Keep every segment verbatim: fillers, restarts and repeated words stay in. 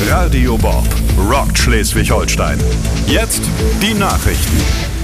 Radio Bob rockt Schleswig-Holstein. Jetzt die Nachrichten.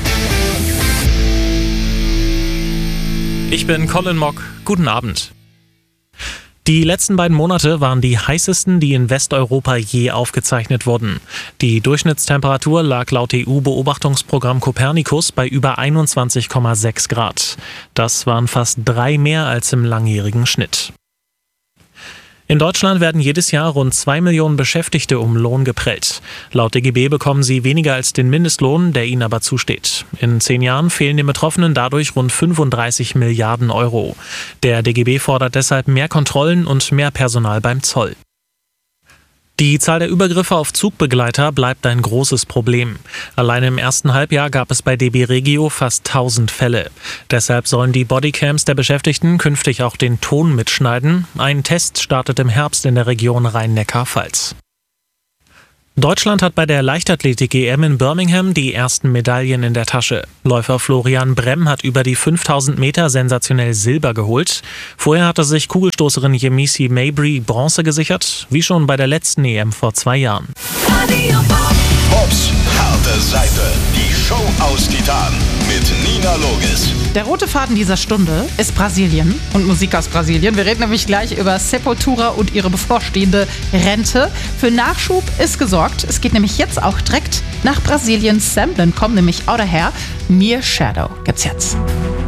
Ich bin Colin Mock. Guten Abend. Die letzten beiden Monate waren die heißesten, die in Westeuropa je aufgezeichnet wurden. Die Durchschnittstemperatur lag laut E U-Beobachtungsprogramm Copernicus bei über einundzwanzig Komma sechs Grad. Das waren fast drei mehr als im langjährigen Schnitt. In Deutschland werden jedes Jahr rund zwei Millionen Beschäftigte um Lohn geprellt. Laut D G B bekommen sie weniger als den Mindestlohn, der ihnen aber zusteht. In zehn Jahren fehlen den Betroffenen dadurch rund fünfunddreißig Milliarden Euro. Der D G B fordert deshalb mehr Kontrollen und mehr Personal beim Zoll. Die Zahl der Übergriffe auf Zugbegleiter bleibt ein großes Problem. Allein im ersten Halbjahr gab es bei D B Regio fast tausend Fälle. Deshalb sollen die Bodycams der Beschäftigten künftig auch den Ton mitschneiden. Ein Test startet im Herbst in der Region Rhein-Neckar-Pfalz. Deutschland hat bei der Leichtathletik-E M in Birmingham die ersten Medaillen in der Tasche. Läufer Florian Bremm hat über die fünftausend Meter sensationell Silber geholt. Vorher hatte sich Kugelstoßerin Yemisi Mabry Bronze gesichert, wie schon bei der letzten E M vor zwei Jahren. Bobs harte Seite. Die Show aus Titan mit Nina Logis. Der rote Faden dieser Stunde ist Brasilien und Musik aus Brasilien. Wir reden nämlich gleich über Sepultura und ihre bevorstehende Rente. Für Nachschub ist gesorgt. Es geht nämlich jetzt auch direkt nach Brasilien. Samplin kommen nämlich auch daher. Mir Shadow gibt's jetzt.